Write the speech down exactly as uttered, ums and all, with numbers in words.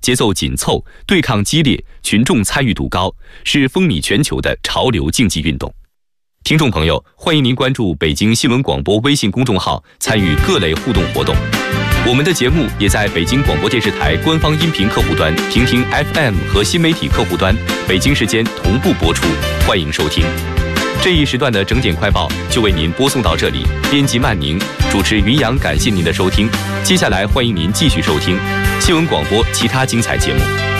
节奏紧凑，对抗激烈，群众参与度高，是风靡全球的潮流竞技运动。听众朋友，欢迎您关注北京新闻广播微信公众号，参与各类互动活动。我们的节目也在北京广播电视台官方音频客户端、听听 F M 和新媒体客户端，北京时间同步播出，欢迎收听。这一时段的整点快报就为您播送到这里，编辑曼宁，主持云阳，感谢您的收听。接下来欢迎您继续收听新闻广播其他精彩节目。